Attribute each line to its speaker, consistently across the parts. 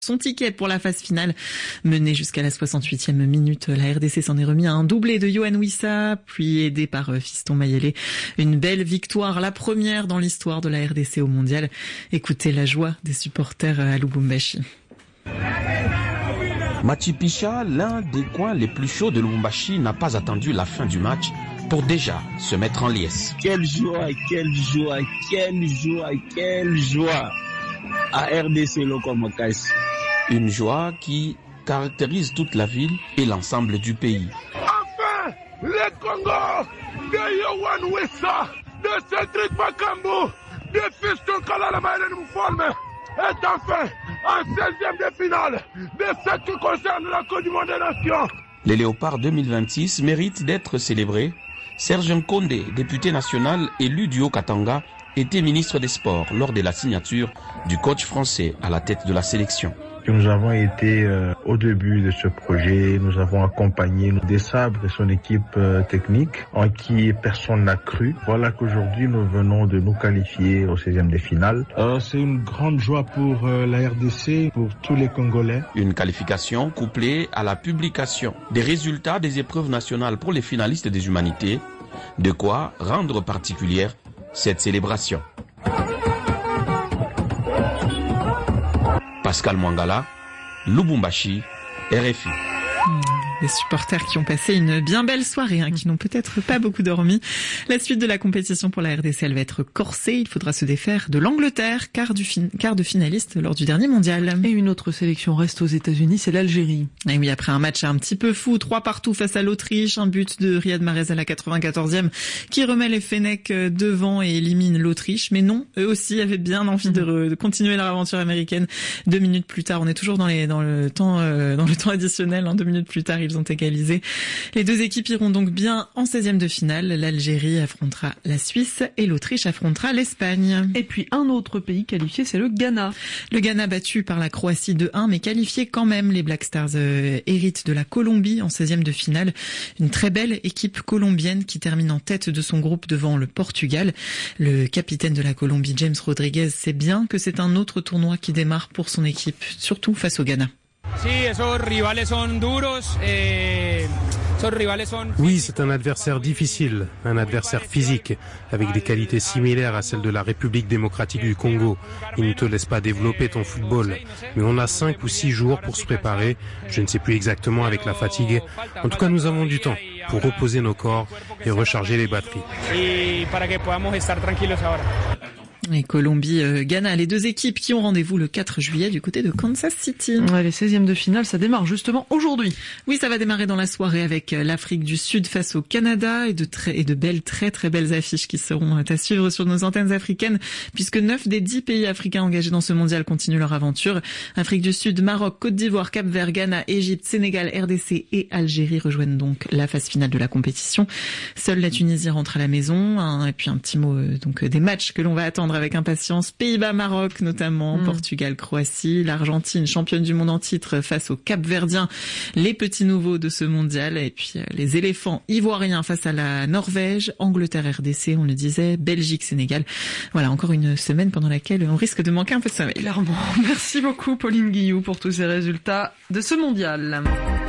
Speaker 1: son ticket pour la phase finale. Menée jusqu'à la 68e minute, la RDC s'en est remis à un doublé de Yohan Wissa, puis aidé par Fiston Mayele. Une belle victoire, la première dans l'histoire de la RDC au mondial. Écoutez la joie des supporters à Lubumbashi.
Speaker 2: Machipicha, l'un des coins les plus chauds de Lubumbashi, n'a pas attendu la fin du match pour déjà se mettre en liesse.
Speaker 3: Quelle joie, quelle joie, quelle joie, quelle joie à RDC Lokomokas.
Speaker 2: Une joie qui caractérise toute la ville et l'ensemble du pays.
Speaker 4: Enfin, le Congo de Yohan Wissa, de Cédric Bakambu, de Fiston Kalala Mouforme est enfin en 16e de finale de ce qui concerne la Coupe du Monde des Nations.
Speaker 2: Les Léopards 2026 méritent d'être célébrés. Serge Nkonde, député national élu du Haut-Katanga, était ministre des Sports lors de la signature du coach français à la tête de la sélection.
Speaker 5: Nous avons été au début de ce projet, nous avons accompagné des sabres et son équipe technique en qui personne n'a cru. Voilà qu'aujourd'hui nous venons de nous qualifier au 16e de finale. C'est une grande joie pour la RDC, pour tous les Congolais.
Speaker 2: Une qualification couplée à la publication des résultats des épreuves nationales pour les finalistes des humanités, de quoi rendre particulière cette célébration. Pascal Mwangala, Lubumbashi, RFI.
Speaker 1: Les supporters qui ont passé une bien belle soirée, qui n'ont peut-être pas beaucoup dormi. La suite de la compétition pour la RDC, elle va être corsée. Il faudra se défaire de l'Angleterre, quart de finaliste lors du dernier mondial.
Speaker 6: Et une autre sélection reste aux États-Unis, c'est l'Algérie.
Speaker 1: Et oui, après un match un petit peu fou, 3-3 face à l'Autriche, un but de Riyad Mahrez à la 94e qui remet les Fennecs devant et élimine l'Autriche. Mais non, eux aussi avaient bien envie de continuer leur aventure américaine. 2 minutes plus tard, on est toujours dans le temps additionnel. 2 minutes plus tard, ils ont égalisé. Les deux équipes iront donc bien en 16e de finale. L'Algérie affrontera la Suisse et l'Autriche affrontera l'Espagne.
Speaker 6: Et puis un autre pays qualifié, c'est le Ghana.
Speaker 1: Le Ghana battu par la Croatie 2-1, mais qualifié quand même. Les Black Stars héritent de la Colombie en 16e de finale. Une très belle équipe colombienne qui termine en tête de son groupe devant le Portugal. Le capitaine de la Colombie, James Rodriguez, sait bien que c'est un autre tournoi qui démarre pour son équipe, surtout face au Ghana.
Speaker 7: Oui, c'est un adversaire difficile, un adversaire physique, avec des qualités similaires à celles de la République démocratique du Congo. Il ne te laisse pas développer ton football. Mais on a 5 ou 6 jours pour se préparer, je ne sais plus exactement avec la fatigue. En tout cas, nous avons du temps pour reposer nos corps et recharger les batteries.
Speaker 1: Et Colombie, Ghana, les deux équipes qui ont rendez-vous le 4 juillet du côté de Kansas City.
Speaker 6: Ouais, les 16e de finale, ça démarre justement aujourd'hui.
Speaker 1: Oui, ça va démarrer dans la soirée avec l'Afrique du Sud face au Canada et de belles, très très belles affiches qui seront à suivre sur nos antennes africaines puisque 9 des 10 pays africains engagés dans ce mondial continuent leur aventure. Afrique du Sud, Maroc, Côte d'Ivoire, Cap-Vert, Ghana, Égypte, Sénégal, RDC et Algérie rejoignent donc la phase finale de la compétition. Seule la Tunisie rentre à la maison. Et puis un petit mot donc des matchs que l'on va attendre avec impatience. Pays-Bas, Maroc notamment, Portugal, Croatie, l'Argentine, championne du monde en titre face aux Cap-Verdiens, les petits nouveaux de ce mondial, et puis les éléphants ivoiriens face à la Norvège, Angleterre, RDC, on le disait, Belgique, Sénégal. Voilà, encore une semaine pendant laquelle on risque de manquer un peu de sommeil.
Speaker 6: Clairement. Merci beaucoup Pauline Guillou pour tous ces résultats de ce mondial.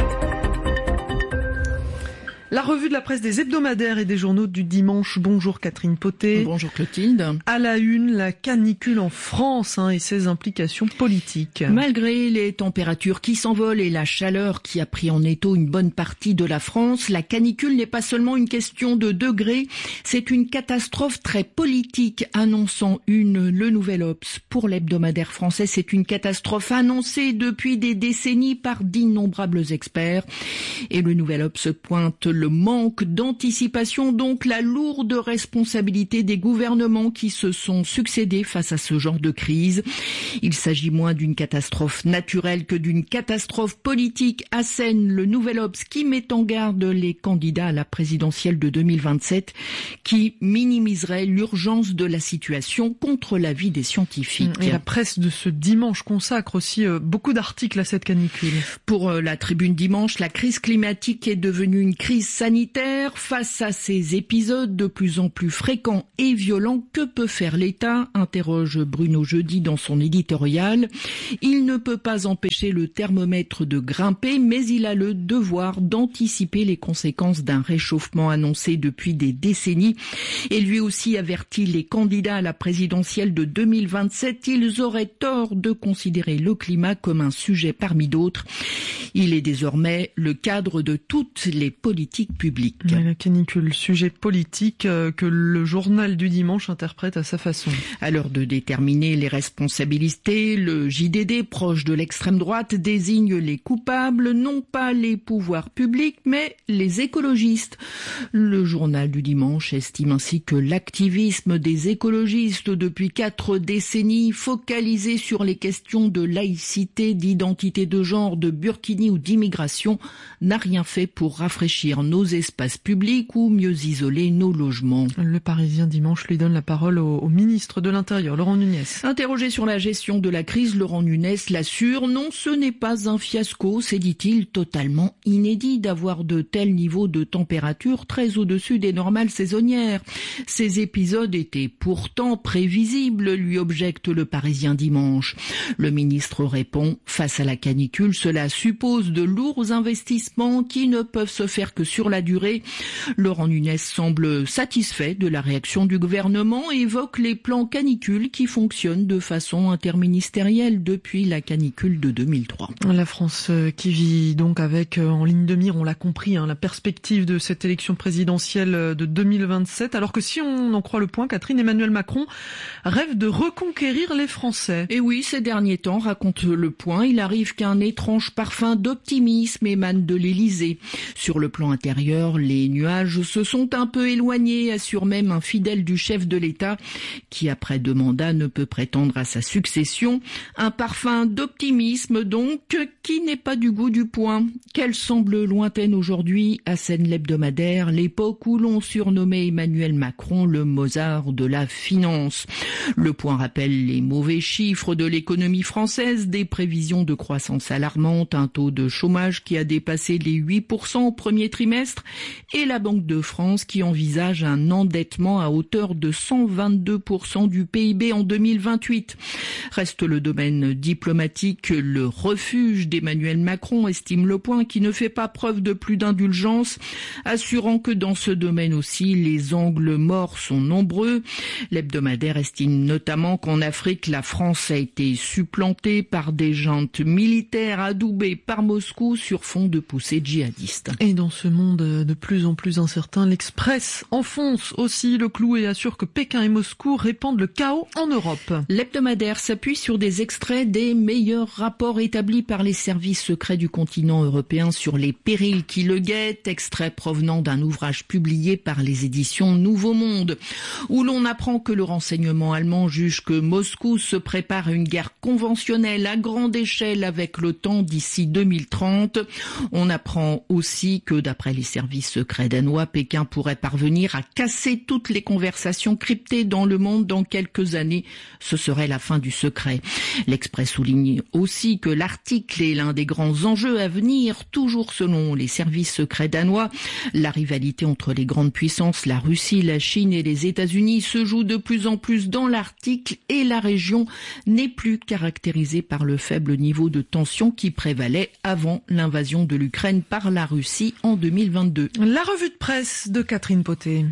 Speaker 6: La revue de la presse des hebdomadaires et des journaux du dimanche. Bonjour Catherine Potet.
Speaker 8: Bonjour Clotilde.
Speaker 6: À la une, la canicule en France et ses implications politiques.
Speaker 8: Malgré les températures qui s'envolent et la chaleur qui a pris en étau une bonne partie de la France, la canicule n'est pas seulement une question de degrés, c'est une catastrophe très politique, annonçant le Nouvel Obs. Pour l'hebdomadaire français, c'est une catastrophe annoncée depuis des décennies par d'innombrables experts. Et le Nouvel Obs pointe le manque d'anticipation, donc la lourde responsabilité des gouvernements qui se sont succédés face à ce genre de crise. Il s'agit moins d'une catastrophe naturelle que d'une catastrophe politique, assène le Nouvel Obs qui met en garde les candidats à la présidentielle de 2027 qui minimiserait l'urgence de la situation contre l'avis des scientifiques.
Speaker 6: Et la presse de ce dimanche consacre aussi beaucoup d'articles à cette canicule.
Speaker 8: Pour la Tribune dimanche, la crise climatique est devenue une crise sanitaire. Face à ces épisodes de plus en plus fréquents et violents, que peut faire l'État ? Interroge Bruno Jeudi dans son éditorial. Il ne peut pas empêcher le thermomètre de grimper, mais il a le devoir d'anticiper les conséquences d'un réchauffement annoncé depuis des décennies. Et lui aussi avertit les candidats à la présidentielle de 2027. Ils auraient tort de considérer le climat comme un sujet parmi d'autres. Il est désormais le cadre de toutes les politiques publiques.
Speaker 6: La canicule, sujet politique que le journal du dimanche interprète à sa façon.
Speaker 8: À l'heure de déterminer les responsabilités, le JDD, proche de l'extrême droite, désigne les coupables, non pas les pouvoirs publics, mais les écologistes. Le journal du dimanche estime ainsi que l'activisme des écologistes depuis 4 décennies, focalisé sur les questions de laïcité, d'identité de genre, de burkini ou d'immigration, n'a rien fait pour rafraîchir nos espaces publics ou mieux isoler nos logements.
Speaker 6: Le Parisien dimanche lui donne la parole au ministre de l'Intérieur, Laurent Nunez.
Speaker 8: Interrogé sur la gestion de la crise, Laurent Nunez l'assure, non, ce n'est pas un fiasco, c'est, dit-il, totalement inédit d'avoir de tels niveaux de température très au-dessus des normales saisonnières. Ces épisodes étaient pourtant prévisibles, lui objecte le Parisien dimanche. Le ministre répond, face à la canicule, cela suppose de lourds investissements qui ne peuvent se faire que sur la durée. Laurent Nunez semble satisfait de la réaction du gouvernement et évoque les plans canicules qui fonctionnent de façon interministérielle depuis la canicule de 2003.
Speaker 6: La France qui vit donc avec en ligne de mire, on l'a compris, la perspective de cette élection présidentielle de 2027, alors que si on en croit Le Point, Catherine, Emmanuel Macron rêve de reconquérir les Français.
Speaker 8: Et oui, ces derniers temps, raconte Le Point, il arrive qu'un étrange parfum d'optimisme émane de l'Élysée. Sur le plan intérieur, les nuages se sont un peu éloignés, assure même un fidèle du chef de l'État, qui après 2 mandats ne peut prétendre à sa succession. Un parfum d'optimisme donc, qui n'est pas du goût du Point. Qu'elle semble lointaine aujourd'hui, assène l'hebdomadaire, l'époque où l'on surnommait Emmanuel Macron le Mozart de la finance. Le Point rappelle les mauvais chiffres de l'économie française, des prévisions de croissance alarmantes, un taux de chômage qui a dépassé les 8% au premier trimestre et la Banque de France qui envisage un endettement à hauteur de 122% du PIB en 2028. Reste le domaine diplomatique, le refuge d'Emmanuel Macron, estime Le Point, qui ne fait pas preuve de plus d'indulgence, assurant que dans ce domaine aussi, les angles morts sont nombreux. L'hebdomadaire estime notamment qu'en Afrique, la France a été supplantée par des juntes militaires adoubées par Moscou sur fond de poussée djihadiste.
Speaker 6: Et dans ce monde de plus en plus incertain, l'Express enfonce aussi le clou et assure que Pékin et Moscou répandent le chaos en Europe.
Speaker 8: L'hebdomadaire s'appuie sur des extraits des meilleurs rapports établis par les services secrets du continent européen sur les périls qui le guettent, extraits provenant d'un ouvrage publié par les éditions Nouveau Monde, où l'on apprend que le renseignement allemand juge que Moscou se prépare à une guerre conventionnelle à grande échelle avec l'OTAN d'ici 2030. On apprend aussi que, d'après les services secrets danois, Pékin pourrait parvenir à casser toutes les conversations cryptées dans le monde dans quelques années. Ce serait la fin du secret. L'Express souligne aussi que l'Arctique est l'un des grands enjeux à venir, toujours selon les services secrets danois. La rivalité entre les grandes puissances, la Russie, la Chine et les États-Unis se joue de plus en plus dans l'Arctique et la région n'est plus caractérisée par le faible niveau de tension qui prévalait avant l'invasion de l'Ukraine par la Russie en 2022.
Speaker 6: La revue de presse de Catherine Potet.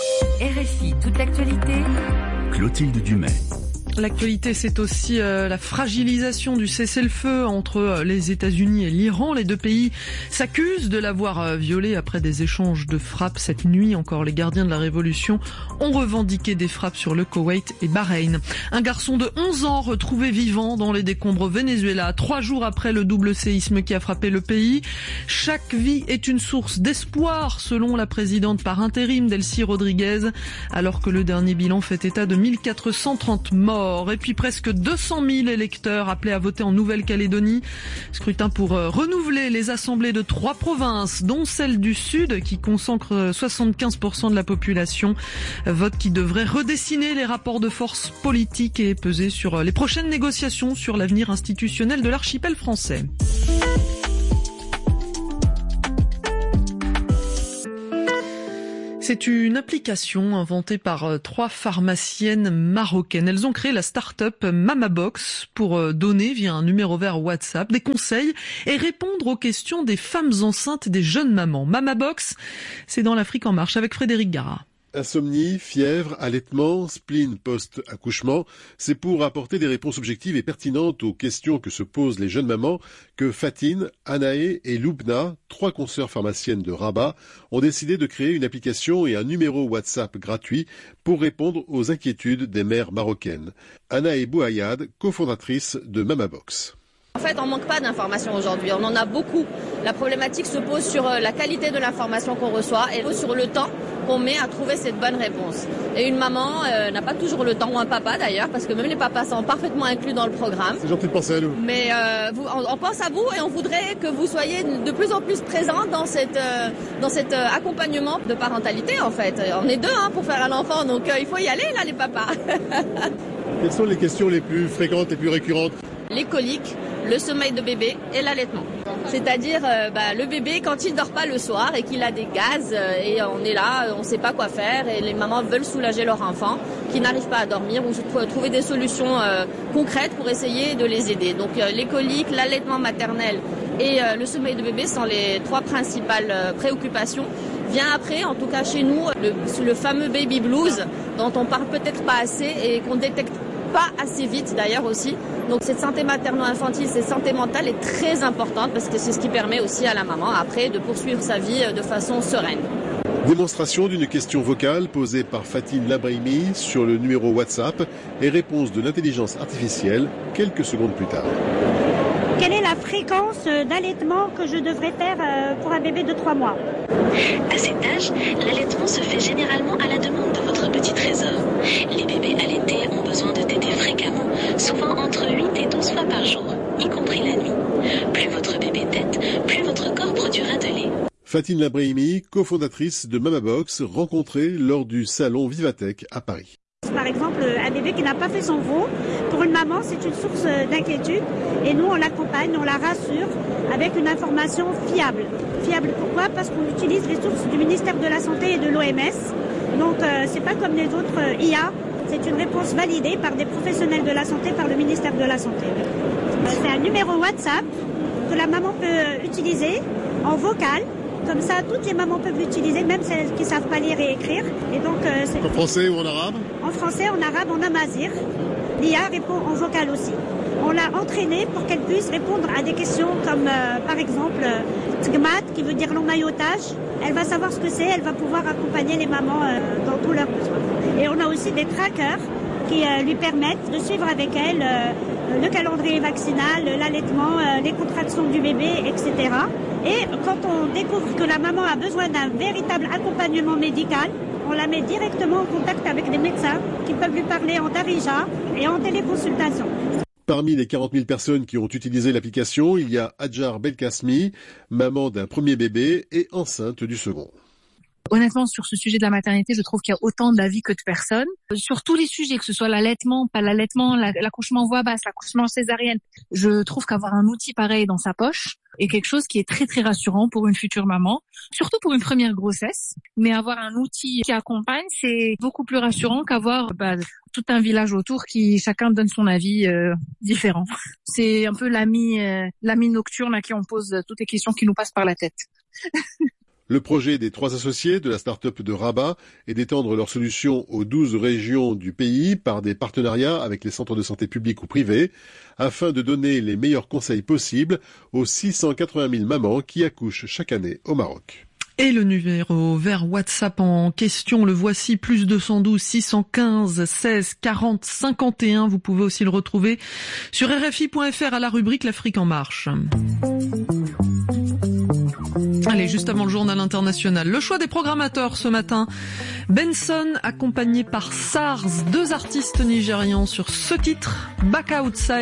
Speaker 9: RFI, toute l'actualité.
Speaker 10: Clotilde Dumais.
Speaker 6: L'actualité, c'est aussi la fragilisation du cessez-le-feu entre les États-Unis et l'Iran. Les 2 pays s'accusent de l'avoir violé après des échanges de frappes cette nuit. Encore, les gardiens de la révolution ont revendiqué des frappes sur le Koweït et Bahreïn. Un garçon de 11 ans retrouvé vivant dans les décombres au Venezuela, 3 jours après le double séisme qui a frappé le pays. Chaque vie est une source d'espoir, selon la présidente par intérim Delcy Rodriguez, alors que le dernier bilan fait état de 1430 morts. Et puis presque 200 000 électeurs appelés à voter en Nouvelle-Calédonie. Scrutin pour renouveler les assemblées de 3 provinces, dont celle du Sud, qui consacre 75% de la population. Vote qui devrait redessiner les rapports de force politiques et peser sur les prochaines négociations sur l'avenir institutionnel de l'archipel français. C'est une application inventée par 3 pharmaciennes marocaines. Elles ont créé la start-up Mamabox pour donner via un numéro vert WhatsApp des conseils et répondre aux questions des femmes enceintes et des jeunes mamans. Mamabox, c'est dans l'Afrique en marche avec Frédéric Gara.
Speaker 11: Insomnie, fièvre, allaitement, spleen post-accouchement, c'est pour apporter des réponses objectives et pertinentes aux questions que se posent les jeunes mamans que Fatine, Anaé et Loubna, 3 consoeurs pharmaciennes de Rabat, ont décidé de créer une application et un numéro WhatsApp gratuit pour répondre aux inquiétudes des mères marocaines. Anaé Bouayad, cofondatrice de Mamabox.
Speaker 12: En fait, on ne manque pas d'informations aujourd'hui, on en a beaucoup. La problématique se pose sur la qualité de l'information qu'on reçoit et sur le temps qu'on met à trouver cette bonne réponse. Et une maman n'a pas toujours le temps, ou un papa d'ailleurs, parce que même les papas sont parfaitement inclus dans le programme.
Speaker 11: C'est gentil de penser à nous.
Speaker 12: Mais on pense à vous et on voudrait que vous soyez de plus en plus présents dans cet accompagnement de parentalité en fait. On est 2 pour faire un enfant, donc il faut y aller là les papas.
Speaker 11: Quelles sont les questions les plus fréquentes, les plus récurrentes ?
Speaker 12: Les coliques, le sommeil de bébé et l'allaitement. C'est-à-dire le bébé quand il dort pas le soir et qu'il a des gaz et on est là, on sait pas quoi faire et les mamans veulent soulager leur enfant qui n'arrive pas à dormir ou trouver des solutions concrètes pour essayer de les aider. Donc les coliques, l'allaitement maternel et le sommeil de bébé sont les 3 principales préoccupations. Vient après, en tout cas chez nous, le fameux baby blues dont on parle peut-être pas assez et qu'on détecte pas assez vite d'ailleurs aussi. Donc cette santé materno-infantile, cette santé mentale est très importante parce que c'est ce qui permet aussi à la maman après de poursuivre sa vie de façon sereine.
Speaker 11: Démonstration d'une question vocale posée par Fatine Labrahimi sur le numéro WhatsApp et réponse de l'intelligence artificielle quelques secondes plus tard.
Speaker 13: Quelle est la fréquence d'allaitement que je devrais faire pour un bébé de 3 mois ?
Speaker 14: À cet âge, l'allaitement se fait généralement à la demande de votre petit trésor. Les bébés allaités ont besoin de téter fréquemment, souvent entre 8 et 12 fois par jour, y compris la nuit. Plus votre bébé tète, plus votre corps produira de lait.
Speaker 11: Fatine Labrahimi, cofondatrice de Mamabox, rencontrée lors du salon Vivatech à Paris.
Speaker 13: Par exemple, un bébé qui n'a pas fait son veau, pour une maman, c'est une source d'inquiétude. Et nous, on l'accompagne, on la rassure avec une information fiable. Fiable pourquoi ? Parce qu'on utilise les sources du ministère de la Santé et de l'OMS. Donc, c'est pas comme les autres IA. C'est une réponse validée par des professionnels de la santé, par le ministère de la Santé. C'est un numéro WhatsApp que la maman peut utiliser en vocal. Comme ça, toutes les mamans peuvent l'utiliser, même celles qui ne savent pas lire et écrire. Et donc, c'est
Speaker 11: en français ou en arabe ?
Speaker 13: En français, en arabe, en amazigh. L'IA répond en vocal aussi. On l'a entraînée pour qu'elle puisse répondre à des questions comme, par exemple, tgmat, qui veut dire l'emmaillotage. Elle va savoir ce que c'est, elle va pouvoir accompagner les mamans dans tous leurs besoins. Et on a aussi des trackers qui lui permettent de suivre avec elle le calendrier vaccinal, l'allaitement, les contractions du bébé, etc. Et quand on découvre que la maman a besoin d'un véritable accompagnement médical, on la met directement en contact avec des médecins qui peuvent lui parler en darija et en téléconsultation.
Speaker 11: Parmi les 40 000 personnes qui ont utilisé l'application, il y a Adjar Belkasmi, maman d'un premier bébé et enceinte du second.
Speaker 15: Honnêtement, sur ce sujet de la maternité, je trouve qu'il y a autant d'avis que de personnes. Sur tous les sujets, que ce soit l'allaitement, pas l'allaitement, l'accouchement voix basse, l'accouchement césarienne, je trouve qu'avoir un outil pareil dans sa poche est quelque chose qui est très très rassurant pour une future maman, surtout pour une première grossesse. Mais avoir un outil qui accompagne, c'est beaucoup plus rassurant qu'avoir tout un village autour qui chacun donne son avis différent. C'est un peu l'ami nocturne à qui on pose toutes les questions qui nous passent par la tête.
Speaker 11: Le projet des 3 associés de la start-up de Rabat est d'étendre leurs solutions aux 12 régions du pays par des partenariats avec les centres de santé publics ou privés afin de donner les meilleurs conseils possibles aux 680 000 mamans qui accouchent chaque année au Maroc.
Speaker 6: Et le numéro vert WhatsApp en question, le voici, +212 615 16 40 51. Vous pouvez aussi le retrouver sur RFI.fr à la rubrique l'Afrique en marche. Allez, juste avant le journal international, le choix des programmateurs ce matin. Benson, accompagné par SARS, 2 artistes nigérians sur ce titre, Back Outside.